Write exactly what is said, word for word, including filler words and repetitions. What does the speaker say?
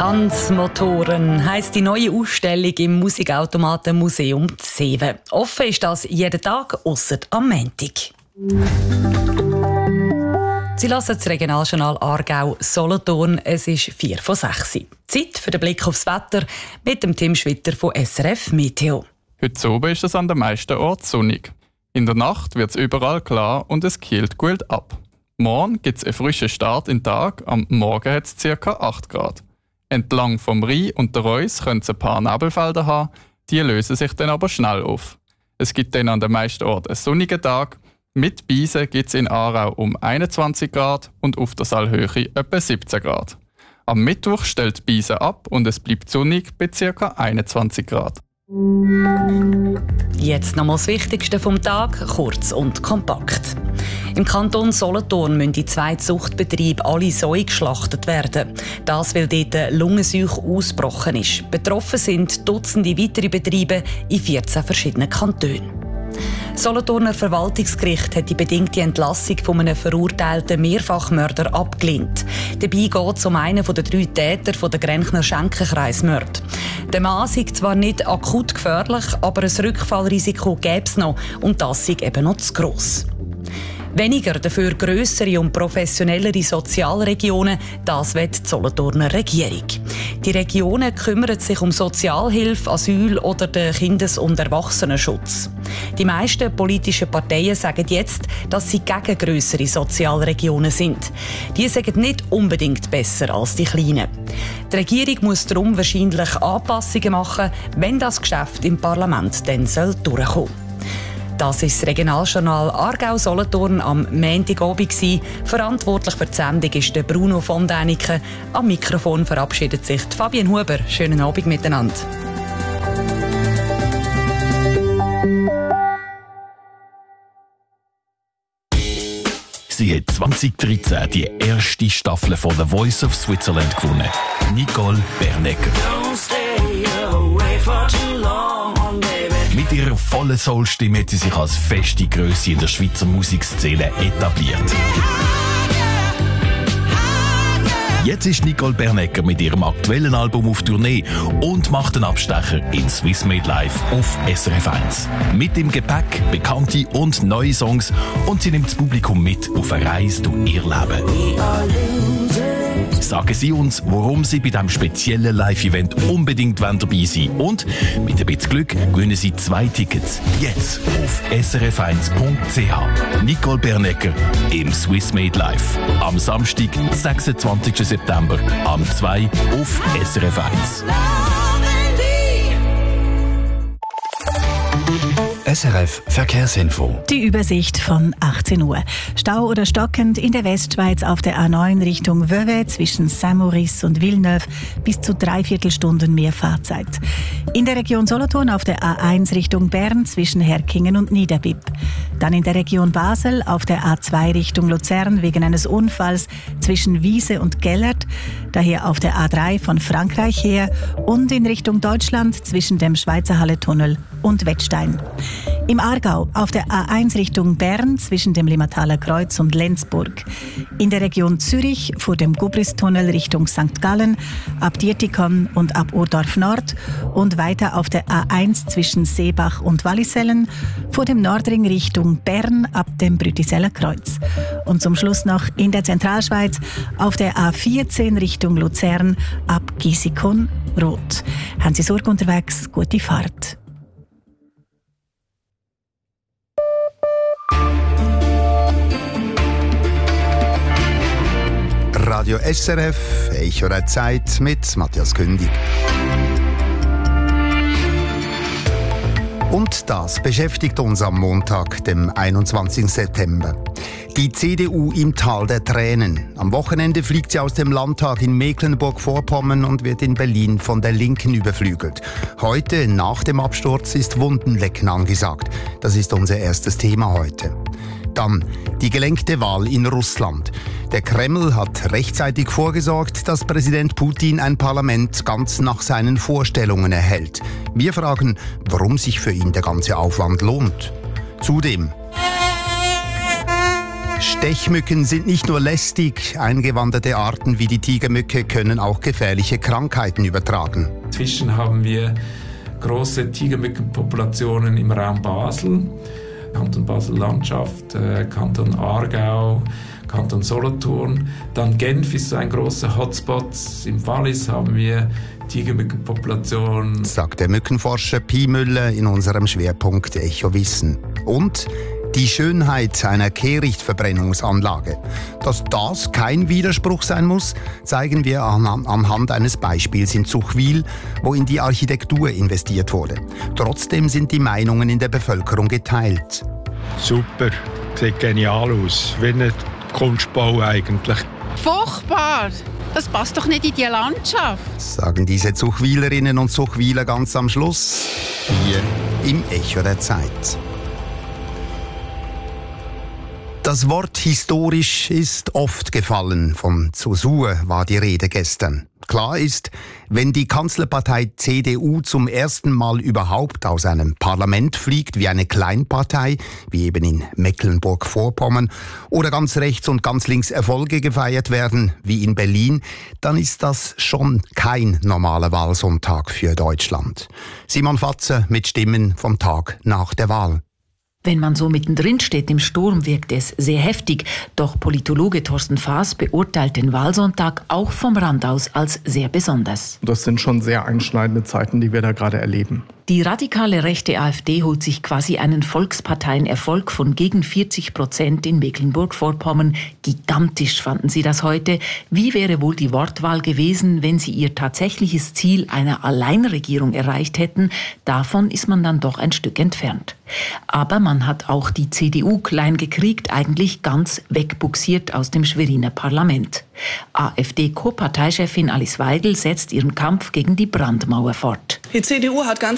Tanzmotoren heisst die neue Ausstellung im Musikautomatenmuseum Seewen. Offen ist das jeden Tag, ausser am Montag. Sie hören das Regionaljournal Aargau Solothurn. Es ist vier vor sechs. Zeit für den Blick aufs Wetter mit dem Tim Schwitter von S R F Meteo. Heute oben ist es an den meisten Orten sonnig. In der Nacht wird es überall klar und es kühlt gut ab. Morgen gibt es einen frischen Start in den Tag. Am Morgen hat es ca. acht Grad. Entlang vom Rhein und der Reuss können es ein paar Nebelfelder haben, die lösen sich dann aber schnell auf. Es gibt dann an den meisten Orten einen sonnigen Tag. Mit Beisen gibt es in Aarau um einundzwanzig Grad und auf der Saalhöhe etwa siebzehn Grad. Am Mittwoch stellt die Beise ab und es bleibt sonnig bei ca. einundzwanzig Grad. Jetzt noch mal das Wichtigste vom Tag, kurz und kompakt. Im Kanton Solothurn müssen die zwei Zuchtbetriebe alle Säue geschlachtet werden. Das, weil dort Lungenseuche ausgebrochen ist. Betroffen sind Dutzende weitere Betriebe in vierzehn verschiedenen Kantonen. Das Solothurner Verwaltungsgericht hat die bedingte Entlassung von einem verurteilten Mehrfachmörder abgelehnt. Dabei geht es um einen der drei Täter der Grenchner Schenkenkreismorde. Der Mann sei zwar nicht akut gefährlich, aber ein Rückfallrisiko gäbe es noch und das sei eben noch zu gross. Weniger, dafür grössere und professionellere Sozialregionen, das will die Solothurner Regierung. Die Regionen kümmern sich um Sozialhilfe, Asyl oder den Kindes- und Erwachsenenschutz. Die meisten politischen Parteien sagen jetzt, dass sie gegen grössere Sozialregionen sind. Die sind nicht unbedingt besser als die kleinen. Die Regierung muss darum wahrscheinlich Anpassungen machen, wenn das Geschäft im Parlament dann durchkommen soll. Das ist das Regionaljournal Aargau-Solothurn am Montagabend. Verantwortlich für die Sendung ist der Bruno von Däniken. Am Mikrofon verabschiedet sich die Fabienne Huber. Schönen Abend miteinander. Sie hat zwanzig dreizehn die erste Staffel von The Voice of Switzerland gewonnen. Nicole Bernecker. Mit ihrer vollen Soul-Stimme hat sie sich als feste Grösse in der Schweizer Musikszene etabliert. Jetzt ist Nicole Bernecker mit ihrem aktuellen Album auf Tournee und macht einen Abstecher in Swiss Made Live auf S R F eins. Mit im Gepäck bekannte und neue Songs und sie nimmt das Publikum mit auf eine Reise durch ihr Leben. Sagen Sie uns, warum Sie bei diesem speziellen Live-Event unbedingt dabei sein wollen. Und mit ein bisschen Glück gewinnen Sie zwei Tickets. Jetzt auf s r f eins punkt c h. Nicole Bernecker im Swiss Made Live. Am Samstag, sechsundzwanzigsten September, am zwei auf S R F eins. S R F Verkehrsinfo. Die Übersicht von achtzehn Uhr. Stau oder stockend in der Westschweiz auf der A neun Richtung Vevey zwischen Saint-Maurice und Villeneuve bis zu dreiviertel Stunden mehr Fahrzeit. In der Region Solothurn auf der A eins Richtung Bern zwischen Herkingen und Niederbipp. Dann in der Region Basel auf der A zwei Richtung Luzern wegen eines Unfalls zwischen Wiese und Gellert. Daher auf der A drei von Frankreich her und in Richtung Deutschland zwischen dem Schweizer Halletunnel und Wettstein. Im Aargau auf der A eins Richtung Bern zwischen dem Limmataler Kreuz und Lenzburg. In der Region Zürich vor dem Gubristunnel Richtung Sankt Gallen, ab Dietikon und ab Urdorf Nord und weiter auf der A eins zwischen Seebach und Wallisellen, vor dem Nordring Richtung Bern ab dem Brütiseller Kreuz. Und zum Schluss noch in der Zentralschweiz auf der A vierzehn Richtung Luzern ab Gisikon Rot. Haben Sie Sorge unterwegs? Gute Fahrt. Radio S R F, Echo der Zeit mit Matthias Kündig. Und das beschäftigt uns am Montag, dem einundzwanzigsten September. Die C D U im Tal der Tränen. Am Wochenende fliegt sie aus dem Landtag in Mecklenburg-Vorpommern und wird in Berlin von der Linken überflügelt. Heute, nach dem Absturz, ist Wundenlecken angesagt. Das ist unser erstes Thema heute. Dann die gelenkte Wahl in Russland. Der Kreml hat rechtzeitig vorgesorgt, dass Präsident Putin ein Parlament ganz nach seinen Vorstellungen erhält. Wir fragen, warum sich für ihn der ganze Aufwand lohnt. Zudem Stechmücken sind nicht nur lästig, eingewanderte Arten wie die Tigermücke können auch gefährliche Krankheiten übertragen. Inzwischen haben wir große Tigermückenpopulationen im Raum Basel, Kanton Basel-Landschaft, Kanton Aargau, Kanton Solothurn. Dann Genf ist so ein großer Hotspot. Im Wallis haben wir Tigermückenpopulationen. Sagt der Mückenforscher Pi Müller in unserem Schwerpunkt Echo Wissen. Und die Schönheit einer Kehrichtverbrennungsanlage. Dass das kein Widerspruch sein muss, zeigen wir anhand eines Beispiels in Zuchwil, wo in die Architektur investiert wurde. Trotzdem sind die Meinungen in der Bevölkerung geteilt. Super, sieht genial aus, wie ein Kunstbau eigentlich. Furchtbar! Das passt doch nicht in die Landschaft. Sagen diese Zuchwilerinnen und Zuchwiler ganz am Schluss, hier im Echo der Zeit. Das Wort historisch ist oft gefallen. Von Zäsur war die Rede gestern. Klar ist, wenn die Kanzlerpartei C D U zum ersten Mal überhaupt aus einem Parlament fliegt, wie eine Kleinpartei, wie eben in Mecklenburg-Vorpommern, oder ganz rechts und ganz links Erfolge gefeiert werden, wie in Berlin, dann ist das schon kein normaler Wahlsonntag für Deutschland. Simon Fatzer mit Stimmen vom Tag nach der Wahl. Wenn man so mittendrin steht im Sturm, wirkt es sehr heftig. Doch Politologe Thorsten Faas beurteilt den Wahlsonntag auch vom Rand aus als sehr besonders. Das sind schon sehr einschneidende Zeiten, die wir da gerade erleben. Die radikale rechte AfD holt sich quasi einen Volksparteienerfolg von gegen vierzig Prozent in Mecklenburg-Vorpommern. Gigantisch fanden sie das heute. Wie wäre wohl die Wortwahl gewesen, wenn sie ihr tatsächliches Ziel einer Alleinregierung erreicht hätten? Davon ist man dann doch ein Stück entfernt. Aber man hat auch die C D U klein gekriegt, eigentlich ganz wegbuxiert aus dem Schweriner Parlament. AfD-Co-Parteichefin Alice Weidel setzt ihren Kampf gegen die Brandmauer fort. Die C D U hat ganz